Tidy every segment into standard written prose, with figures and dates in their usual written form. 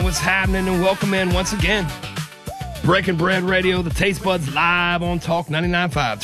what's happening? And welcome in once again. Breaking Bread Radio, the Taste Buds live on Talk 99.5,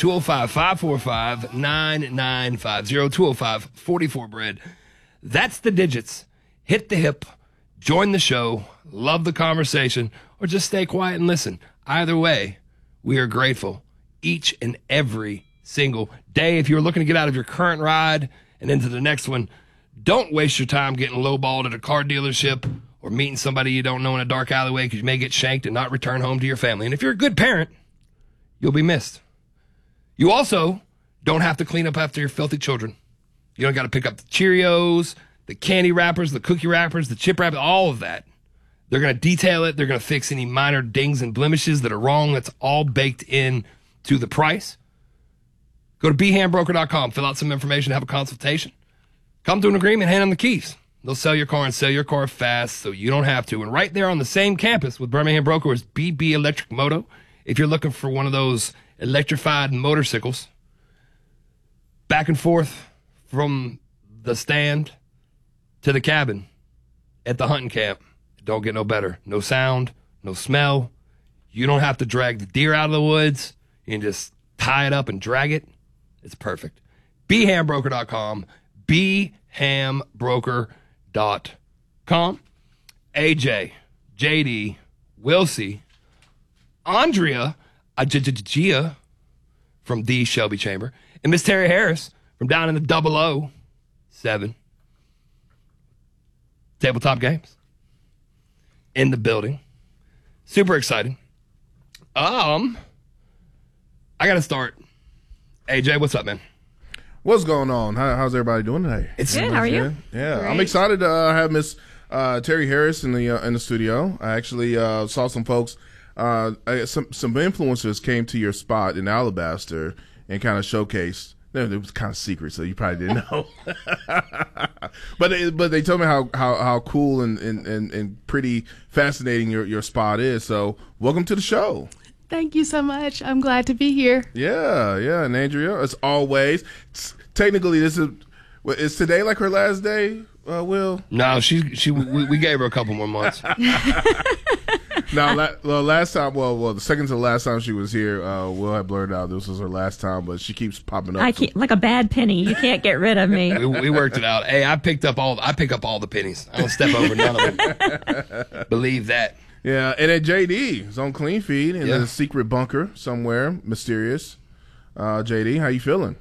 205-545-9950, 205-44-BREAD. That's the digits. Hit the hip, join the show, love the conversation, or just stay quiet and listen. Either way, we are grateful each and every single day. If you're looking to get out of your current ride and into the next one, don't waste your time getting lowballed at a car dealership or meeting somebody you don't know in a dark alleyway because you may get shanked and not return home to your family. And if you're a good parent, you'll be missed. You also don't have to clean up after your filthy children. You don't got to pick up the Cheerios, the candy wrappers, the cookie wrappers, the chip wrappers, all of that. They're going to detail it. They're going to fix any minor dings and blemishes that are wrong. That's all baked in to the price. Go to bhambroker.com, fill out some information, have a consultation. Come to an agreement, hand them the keys. They'll sell your car and sell your car fast so you don't have to. And right there on the same campus with Birmingham Broker is BB Electric Moto. If you're looking for one of those electrified motorcycles, back and forth from the stand to the cabin at the hunting camp, it don't get no better. No sound, no smell. You don't have to drag the deer out of the woods. You can just tie it up and drag it. It's perfect. bhambroker.com, bhambroker.com. AJ, JD, Wilsey, Andrea, Gia from the Shelby Chamber, and Miss Terry Harris from down in the 007 Tabletop Games in the building. Super exciting. I got to start. AJ, what's up, man? What's going on? How's everybody doing today? It's good. How are you? Yeah, Great. I'm excited to have Miss Terry Harris in the studio. I actually saw some folks, some influencers came to your spot in Alabaster and kind of showcased. It was kind of secret, so you probably didn't know. but they told me how cool and pretty fascinating your spot is. So welcome to the show. Thank you so much. I'm glad to be here. Yeah. And Andrea, as always, technically is today like her last day, Will? No, we gave her a couple more months. No, last time, the second to the last time she was here, Will had blurred out this was her last time, but she keeps popping up. Like a bad penny. You can't get rid of me. we worked it out. Hey, I pick up all the pennies. I don't step over none of them. Believe that. Yeah, and at JD is on Clean Feed in a secret bunker somewhere, mysterious. JD, how you feeling?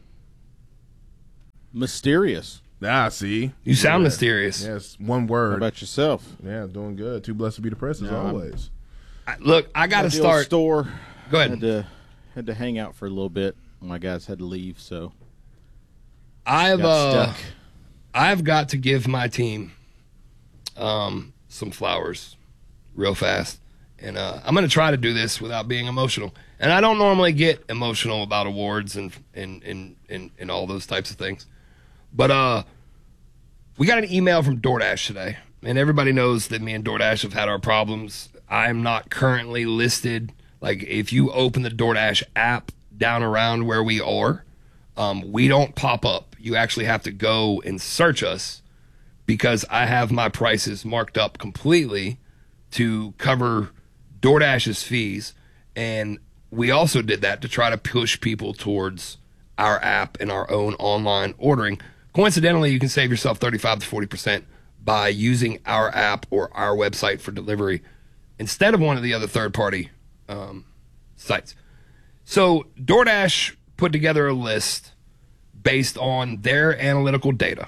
Mysterious. See. You sound mysterious. Yes, one word. How about yourself? Yeah, doing good. Too blessed to be depressed as always. I got to start. Store. Go ahead. Had to hang out for a little bit. My guys had to leave, so I've got stuck. I've got to give my team some flowers real fast. And I'm going to try to do this without being emotional. And I don't normally get emotional about awards and all those types of things. But we got an email from DoorDash today. And everybody knows that me and DoorDash have had our problems. I'm not currently listed. Like, if you open the DoorDash app down around where we are, we don't pop up. You actually have to go and search us because I have my prices marked up completely to cover DoorDash's fees. And we also did that to try to push people towards our app and our own online ordering. Coincidentally, you can save yourself 35 to 40% by using our app or our website for delivery instead of one of the other third-party sites. So DoorDash put together a list based on their analytical data.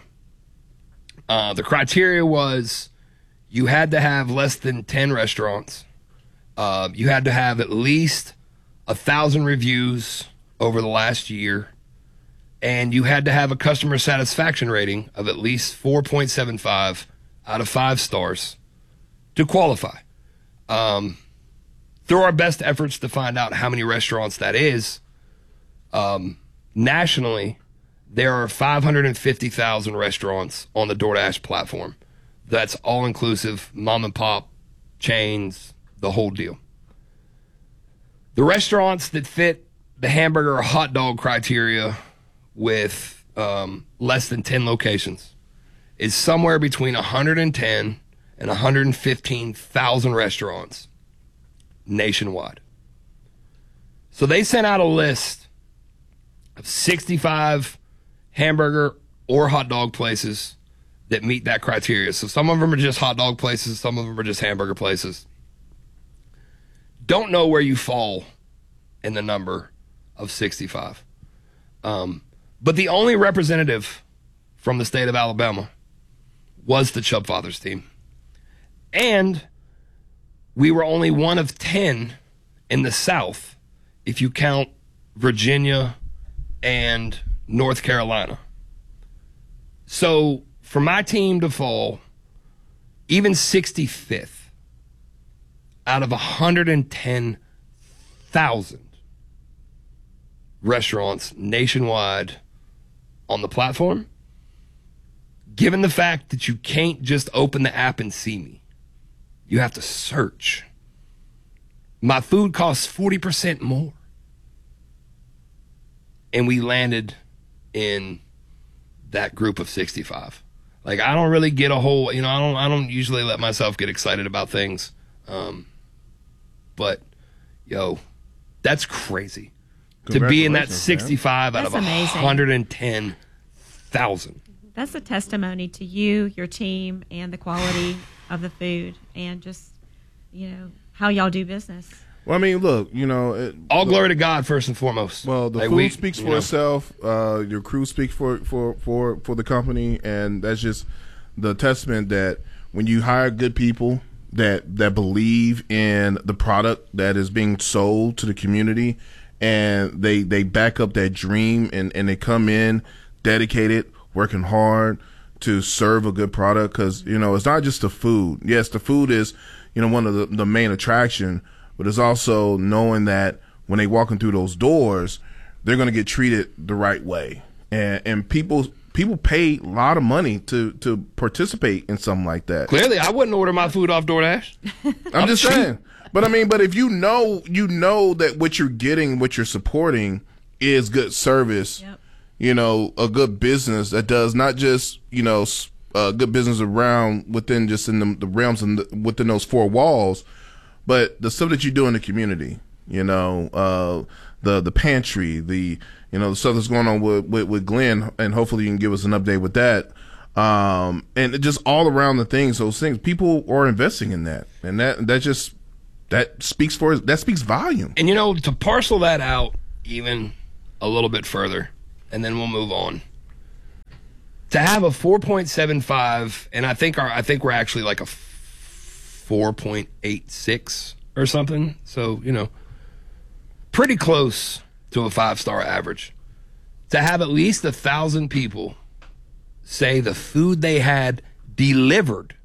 The criteria was you had to have less than 10 restaurants. You had to have at least 1,000 reviews over the last year. And you had to have a customer satisfaction rating of at least 4.75 out of 5 stars to qualify. Through our best efforts to find out how many restaurants that is, nationally, there are 550,000 restaurants on the DoorDash platform. That's all-inclusive, mom and pop, chains, the whole deal. The restaurants that fit the hamburger or hot dog criteria with less than 10 locations is somewhere between 110 and and 115,000 restaurants nationwide. So they sent out a list of 65 hamburger or hot dog places that meet that criteria. So some of them are just hot dog places, some of them are just hamburger places. Don't know where you fall in the number of 65. But the only representative from the state of Alabama was the Chubb Fathers team. And we were only one of 10 in the South, if you count Virginia and North Carolina. So for my team to fall even 65th out of 110,000 restaurants nationwide on the platform, given the fact that you can't just open the app and see me, you have to search. My food costs 40% more. And we landed in that group of 65. Like, I don't really get a whole, I don't usually let myself get excited about things. But, that's crazy. To be in that 65 out of That's amazing. 110,000. That's a testimony to you, your team, and the quality of the food, and just how y'all do business. Well, I mean, look, All glory to God first and foremost. Well, the food speaks for itself. Your crew speaks for the company, and that's just the testament that when you hire good people that believe in the product that is being sold to the community, and they back up that dream, and they come in dedicated, working hard to serve a good product, because it's not just the food. Yes, the food is one of the main attraction, but it's also knowing that when they walking through those doors, they're going to get treated the right way. And people pay a lot of money to participate in something like that. Clearly, I wouldn't order my food off DoorDash. I'm just saying. But if you know that what you're getting, what you're supporting is good service, Yep. A good business that does not just, good business around within just in the realms and within those four walls, but the stuff that you do in the community, the pantry, the stuff that's going on with Glenn, and hopefully you can give us an update with that. And just all around those things, people are investing in that, and that speaks volume. And to parcel that out even a little bit further, and then we'll move on. To have a 4.75, and I think we're actually like a 4.86 or something. So, pretty close to a 5-star average. To have at least 1,000 people say the food they had delivered,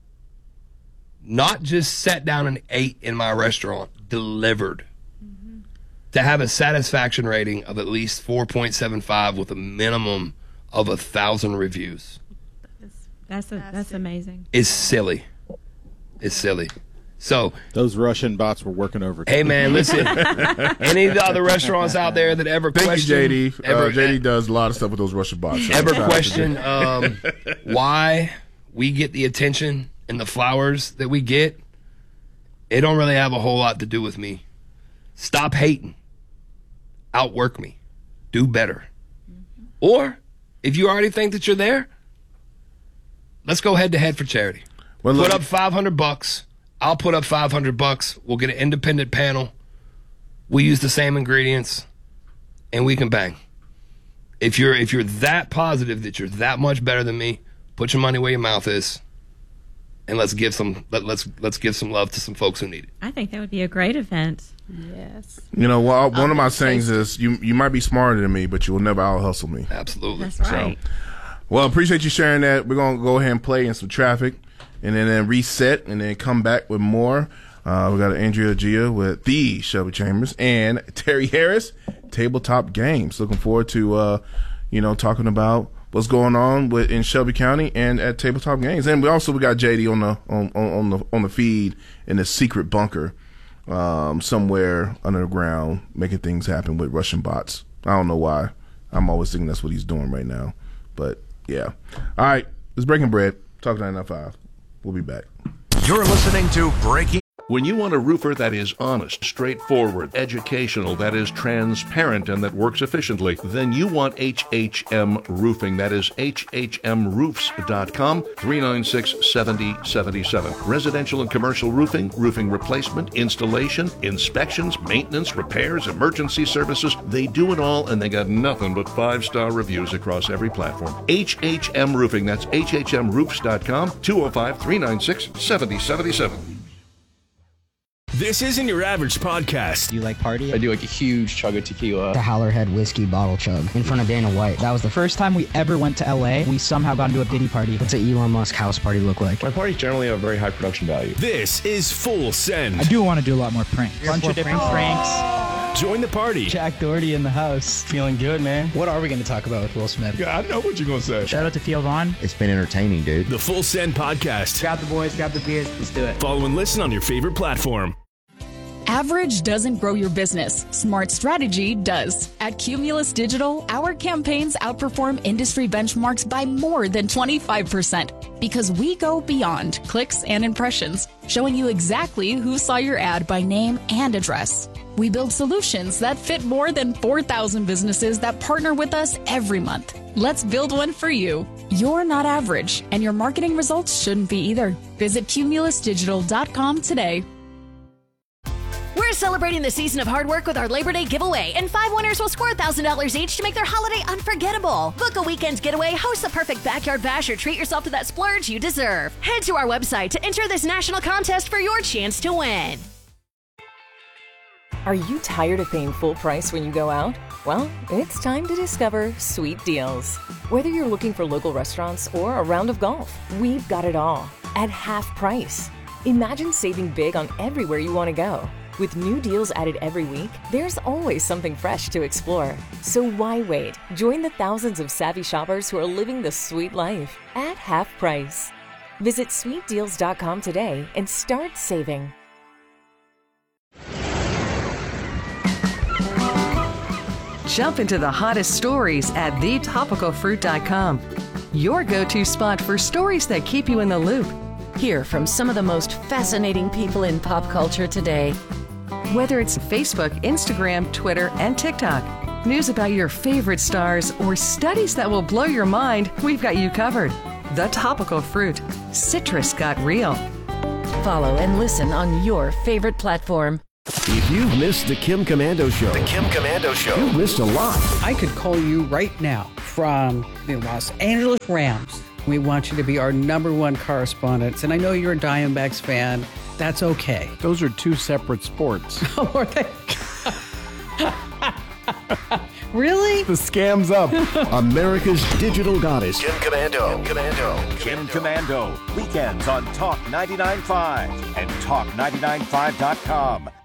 not just sat down and ate in my restaurant, delivered. Mm-hmm. To have a satisfaction rating of at least 4.75 with a minimum of 1,000 reviews. That's amazing. Is silly. It's silly. So those Russian bots were working over. Hey man, listen. Any of the other restaurants out there that ever question, you, JD. JD does a lot of stuff with those Russian bots. So ever question why we get the attention and the flowers that we get? It don't really have a whole lot to do with me. Stop hating. Outwork me. Do better. Mm-hmm. Or if you already think that you're there, let's go head to head for charity. Well, put up $500. I'll put up $500. We'll get an independent panel. We'll use the same ingredients, and we can bang. If you're that positive that you're that much better than me, put your money where your mouth is, and let's give some love to some folks who need it. I think that would be a great event. Yes. One of my sayings is you might be smarter than me, but you will never out hustle me. Absolutely. That's right. Well, appreciate you sharing that. We're gonna go ahead and play in some traffic, and then reset, and then come back with more. We got Andrea Gia with the Shelby Chambers and Terry Harris, Tabletop Games. Looking forward to talking about what's going on in Shelby County and at Tabletop Games. And we got JD on the feed in a secret bunker somewhere under the ground, making things happen with Russian bots. I don't know why. I'm always thinking that's what he's doing right now, but yeah. All right, it's Breaking Bread. Talk 995. We'll be back. You're listening to Breaking. When you want a roofer that is honest, straightforward, educational, that is transparent, and that works efficiently, then you want HHM Roofing. That is hhmroofs.com, 396-7077. Residential and commercial roofing, roofing replacement, installation, inspections, maintenance, repairs, emergency services. They do it all, and they got nothing but 5-star reviews across every platform. HHM Roofing. That's hhmroofs.com, 205-396-7077. This isn't your average podcast. Do you like party? I do like a huge chug of tequila. The Howlerhead whiskey bottle chug in front of Dana White. That was the first time we ever went to LA. We somehow got into a Diddy party. What's an Elon Musk house party look like? My parties generally have a very high production value. This is Full Send. I do want to do a lot more pranks. Bunch of different pranks. Join the party. Jack Doherty in the house. Feeling good, man. What are we going to talk about with Will Smith? Yeah, I know what you're going to say. Shout out to Theo Vaughn. It's been entertaining, dude. The Full Send podcast. Grab the boys, grab the beers. Let's do it. Follow and listen on your favorite platform. Average doesn't grow your business. Smart strategy does. At Cumulus Digital, our campaigns outperform industry benchmarks by more than 25% because we go beyond clicks and impressions, showing you exactly who saw your ad by name and address. We build solutions that fit more than 4,000 businesses that partner with us every month. Let's build one for you. You're not average, and your marketing results shouldn't be either. Visit cumulusdigital.com today. We're celebrating the season of hard work with our Labor Day giveaway, and 5 winners will score $1,000 each to make their holiday unforgettable. Book a weekend getaway, host the perfect backyard bash, or treat yourself to that splurge you deserve. Head to our website to enter this national contest for your chance to win. Are you tired of paying full price when you go out? Well, it's time to discover Sweet Deals. Whether you're looking for local restaurants or a round of golf, we've got it all at half price. Imagine saving big on everywhere you want to go. With new deals added every week, there's always something fresh to explore. So why wait? Join the thousands of savvy shoppers who are living the sweet life at half price. Visit sweetdeals.com today and start saving. Jump into the hottest stories at thetopicalfruit.com. Your go-to spot for stories that keep you in the loop. Hear from some of the most fascinating people in pop culture today. Whether it's Facebook, Instagram, Twitter, and TikTok, news about your favorite stars, or studies that will blow your mind, we've got you covered. The Topical Fruit. Citrus got real. Follow and listen on your favorite platform. If you've missed the Kim Komando Show, you've missed a lot. I could call you right now from the Los Angeles Rams. We want you to be our #1 correspondent, and I know you're a Diamondbacks fan. That's okay. Those are two separate sports. Oh, are they? Really? The scam's up. America's digital goddess. Kim Komando. Kim Komando. Weekends on Talk 99.5 and Talk995.com.